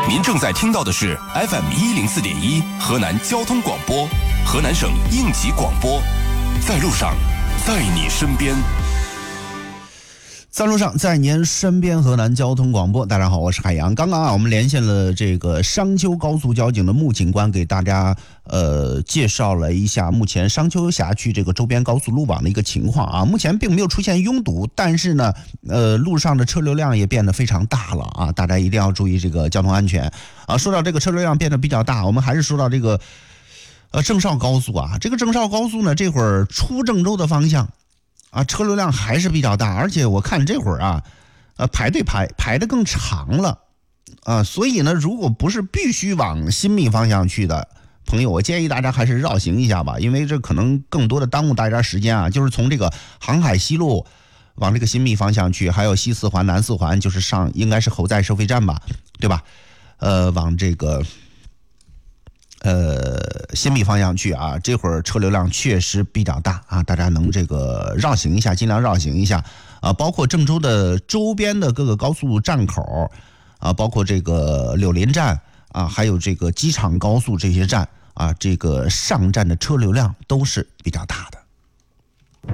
您正在听到的是 FM104.1河南交通广播，河南省应急广播，在路上，在你身边。 在路上，在您身边，河南交通广播。大家好，我是海洋。刚刚我们连线了这个商丘高速交警的穆警官，给大家介绍了一下目前商丘辖区这个周边高速路网的一个情况啊。目前并没有出现拥堵，但是呢，路上的车流量也变得非常大了啊。大家一定要注意这个交通安全啊。说到这个车流量变得比较大，我们还是说到这个郑绍高速啊。这个郑绍高速呢，这会儿出郑州的方向啊，车流量还是比较大，而且我看这会儿啊，排队排得更长了啊，所以呢，如果不是必须往新密方向去的朋友，我建议大家还是绕行一下吧，因为这可能更多的耽误大家时间啊。就是从这个航海西路往这个新密方向去，还有西四环、南四环，就是上应该是侯在收费站吧，对吧？往这个新密方向去啊，这会儿车流量确实比较大啊，大家能这个绕行一下，尽量绕行一下啊。包括郑州的周边的各个高速站口啊，包括这个柳林站啊，还有这个机场高速这些站啊，这个上站的车流量都是比较大的。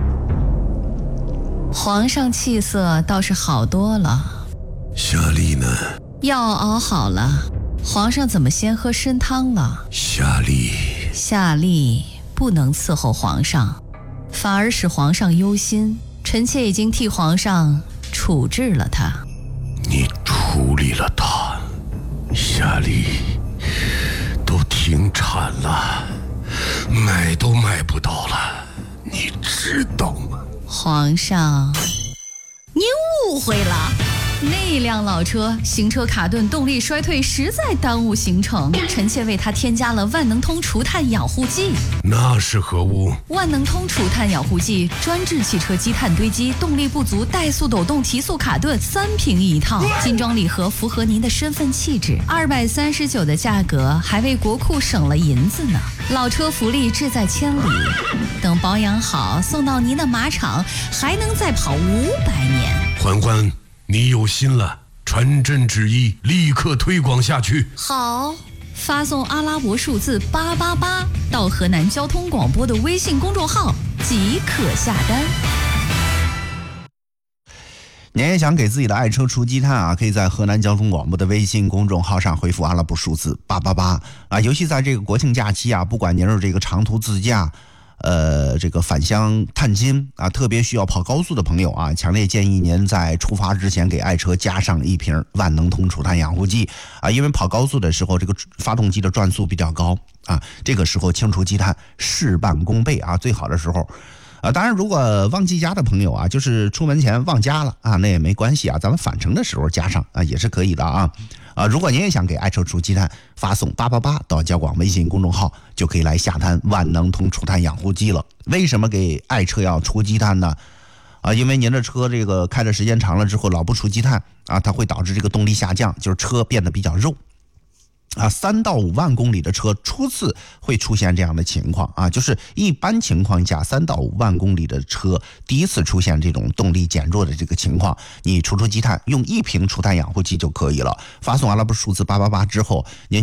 皇上气色倒是好多了。 夏丽呢？ 药熬好了。皇上怎么先喝参汤了？ 夏丽不能伺候皇上，反而使皇上忧心。臣妾已经替皇上处置了他。 你处理了他？夏丽都停产了，买都买不到了，你知道吗？ 皇上，您误会了。那辆老车行车卡顿，动力衰退，实在耽误行程。臣妾为他添加了万能通除碳养护剂。 那是何物？ 万能通除碳养护剂专治汽车积碳堆积、动力不足、怠速抖动、提速卡顿，3瓶一套，精装礼盒，符合您的身份气质。239的价格，还为国库省了银子呢。老车福利志在千里，等保养好，送到您的马场，还能再跑500年。 嬛嬛，你有心了，传朕旨意，立刻推广下去。 好，发送阿拉伯数字888到河南交通广播的微信公众号即可下单。 您也想给自己的爱车除积碳啊？可以在河南交通广播的微信公众号上回复阿拉伯数字888啊。尤其在这个国庆假期啊，不管您是这个长途自驾，这个返乡探亲啊，特别需要跑高速的朋友啊，强烈建议您在出发之前给爱车加上1瓶万能通除碳养护剂啊，因为跑高速的时候，这个发动机的转速比较高啊，这个时候清除积碳事半功倍啊，最好的时候。当然，如果忘记加的朋友啊，就是出门前忘加了啊，那也没关系啊，咱们返程的时候加上啊，也是可以的啊。如果您也想给爱车除积碳，发送888到交广微信公众号，就可以来下单万能通除碳养护剂了。为什么给爱车要除积碳呢？因为您的车这个开的时间长了之后，老不除积碳啊，它会导致这个动力下降，就是车变得比较肉。3到5万公里的车初次会出现这样的情况啊，就是一般情况下3到5万公里的车第一次出现这种动力减弱的这个情况，你除积碳用1瓶除碳养护剂就可以了。发送阿拉伯数字888之后，您